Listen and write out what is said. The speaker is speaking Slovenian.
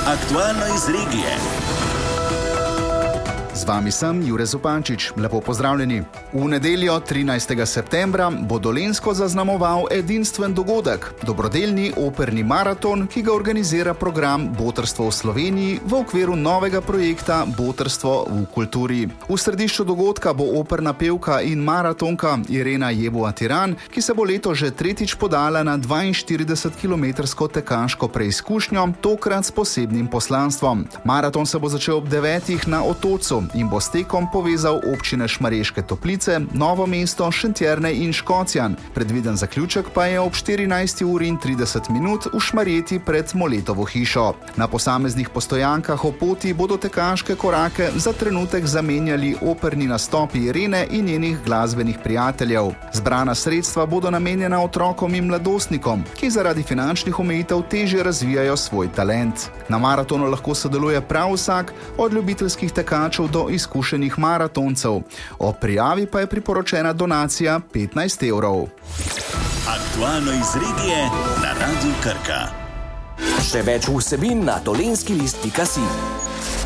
Aktualno iz regije. Z vami sem Jure Zupančič. Lepo pozdravljeni. V nedeljo 13. septembra bo Dolenjsko zaznamoval edinstven dogodek, dobrodelni operni maraton, ki ga organizira program Botrstvo v Sloveniji v okviru novega projekta Botrstvo v kulturi. V središču dogodka bo operna pevka in maratonka Irena Jeboa-Tiran, ki se bo leto že tretjič podala na 42-kilometrsko tekaško preizkušnjo, tokrat s posebnim poslanstvom. Maraton se bo začel ob 9. na Otočcu in bo s tekom povezal občine Šmarješke Toplice, Novo mesto, Šentjerne in Škocjan. Predviden zaključek pa je ob 14:30 v Šmarjeti pred Moletovo hišo. Na posameznih postojankah o poti bodo tekaške korake za trenutek zamenjali operni nastopi Irene in njenih glasbenih prijateljev. Zbrana sredstva bodo namenjena otrokom in mladostnikom, ki zaradi finančnih omejitev težje razvijajo svoj talent. Na maratonu lahko sodeluje prav vsak, od ljubiteljskih tekačev do izkušenih maratoncev. Ob prijavi pa je priporočena donacija 15 evrov. Aktualno iz regije na Radiu Krka. Še več vsebin na dolenjskilist.si.